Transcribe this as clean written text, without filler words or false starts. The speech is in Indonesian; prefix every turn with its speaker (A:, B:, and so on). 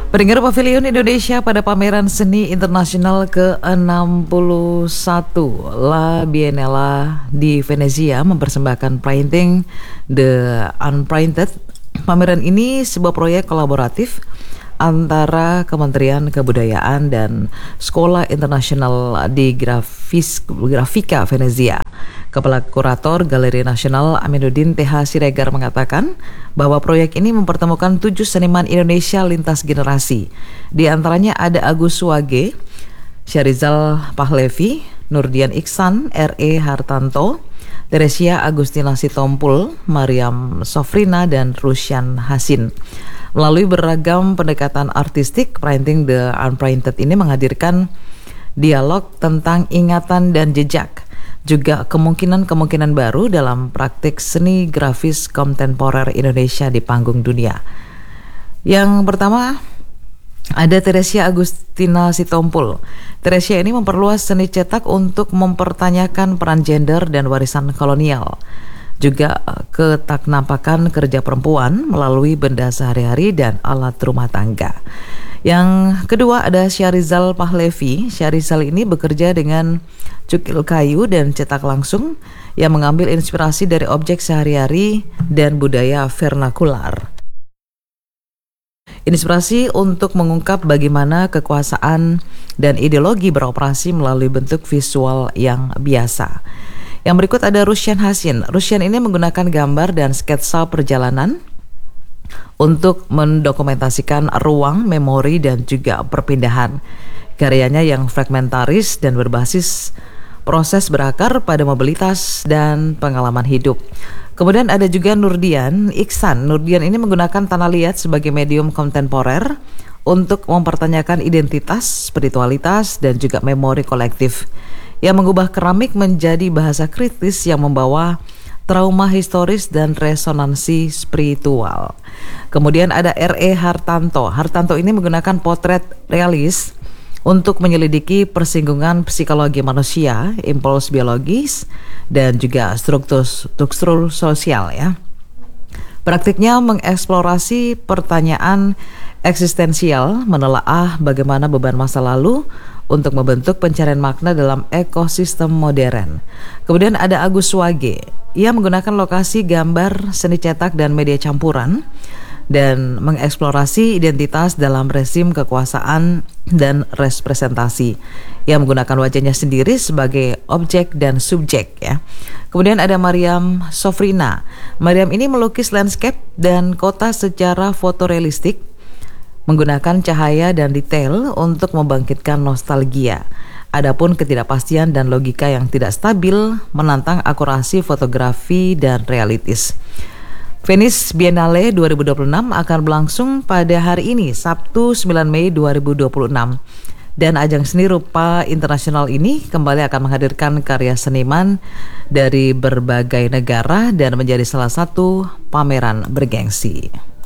A: Pendengar Pavilion Indonesia pada pameran seni internasional ke-61 La Biennale di Venezia mempersembahkan Painting the Unpainted. Pameran ini sebuah proyek kolaboratif antara Kementerian Kebudayaan dan Sekolah Internasional di Grafika Venezia. Kepala Kurator Galeri Nasional Aminuddin TH Siregar mengatakan bahwa proyek ini mempertemukan 7 seniman Indonesia lintas generasi. Di antaranya ada Agus Suwage, Syarizal Pahlevi, Nurdian Iksan, R.E. Hartanto, Teresia Agustina Sitompul, Mariam Sofrina, dan Rusyan Hasin. Melalui beragam pendekatan artistik, Painting the Unpainted ini menghadirkan dialog tentang ingatan dan jejak, juga kemungkinan-kemungkinan baru dalam praktik seni grafis kontemporer Indonesia di panggung dunia. Yang pertama ada Teresia Agustina Sitompul. Teresia ini memperluas seni cetak untuk mempertanyakan peran gender dan warisan kolonial, juga ketaknampakan kerja perempuan melalui benda sehari-hari dan alat rumah tangga. Yang kedua ada Syarizal Pahlevi. Syarizal ini bekerja dengan cukil kayu dan cetak langsung yang mengambil inspirasi dari objek sehari-hari dan budaya vernakular. Inspirasi untuk mengungkap bagaimana kekuasaan dan ideologi beroperasi melalui bentuk visual yang biasa. Yang berikut ada Rusyan Hasin. Rusyan ini menggunakan gambar dan sketsa perjalanan untuk mendokumentasikan ruang, memori, dan juga perpindahan. Karyanya yang fragmentaris dan berbasis proses berakar pada mobilitas dan pengalaman hidup. Kemudian ada juga Nurdian Iksan. Nurdian ini menggunakan tanah liat sebagai medium kontemporer untuk mempertanyakan identitas, spiritualitas, dan juga memori kolektif, yang mengubah keramik menjadi bahasa kritis yang membawa trauma historis dan resonansi spiritual. Kemudian ada R.E. Hartanto. Hartanto ini menggunakan potret realis untuk menyelidiki persinggungan psikologi manusia, impuls biologis, dan juga struktur sosial ya. Praktiknya mengeksplorasi pertanyaan eksistensial, menelaah bagaimana beban masa lalu untuk membentuk pencarian makna dalam ekosistem modern. Kemudian ada Agus Suwage. Ia menggunakan lokasi gambar, seni cetak, dan media campuran dan mengeksplorasi identitas dalam rezim kekuasaan dan representasi. Ia menggunakan wajahnya sendiri sebagai objek dan subjek ya. Kemudian ada Mariam Sofrina. Mariam ini melukis landscape dan kota secara fotorealistik, menggunakan cahaya dan detail untuk membangkitkan nostalgia. Adapun ketidakpastian dan logika yang tidak stabil menantang akurasi fotografi dan realitis. Venice Biennale 2026 akan berlangsung pada hari ini, Sabtu 9 Mei 2026. Dan ajang seni rupa internasional ini kembali akan menghadirkan karya seniman dari berbagai negara dan menjadi salah satu pameran bergengsi.